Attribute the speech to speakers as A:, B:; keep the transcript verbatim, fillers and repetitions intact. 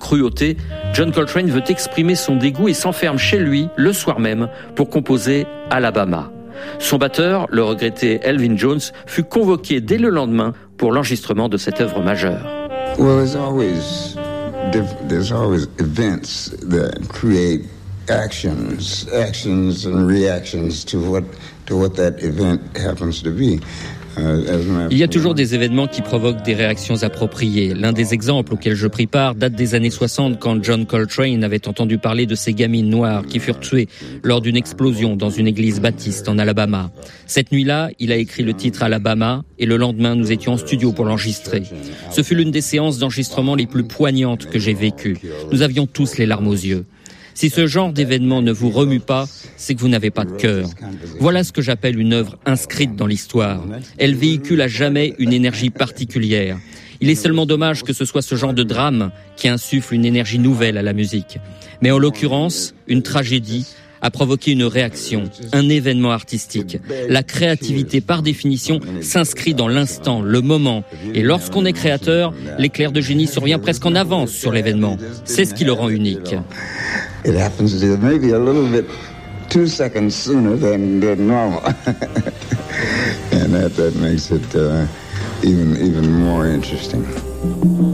A: cruauté, John Coltrane veut exprimer son dégoût et s'enferme chez lui le soir même pour composer Alabama. Son batteur, le regretté Elvin Jones, fut convoqué dès le lendemain pour l'enregistrement de cette œuvre majeure.
B: Well, there's always, there's always events that create actions, actions and reactions to what, to what that event happens to be.
C: Il y a toujours des événements qui provoquent des réactions appropriées. L'un des exemples auxquels je pris part date des années soixante, quand John Coltrane avait entendu parler de ces gamines noires qui furent tuées lors d'une explosion dans une église baptiste en Alabama. Cette nuit-là, il a écrit le titre Alabama et le lendemain, nous étions en studio pour l'enregistrer. Ce fut l'une des séances d'enregistrement les plus poignantes que j'ai vécues. Nous avions tous les larmes aux yeux. Si ce genre d'événement ne vous remue pas, c'est que vous n'avez pas de cœur. Voilà ce que j'appelle une œuvre inscrite dans l'histoire. Elle véhicule à jamais une énergie particulière. Il est seulement dommage que ce soit ce genre de drame qui insuffle une énergie nouvelle à la musique. Mais en l'occurrence, une tragédie a provoqué une réaction, un événement artistique. La créativité, par définition, s'inscrit dans l'instant, le moment. Et lorsqu'on est créateur, l'éclair de génie survient presque en avance sur l'événement. C'est ce qui le rend unique.
B: It happens to maybe a little bit two seconds sooner than, than normal. And that, that makes it uh, even, even more interesting.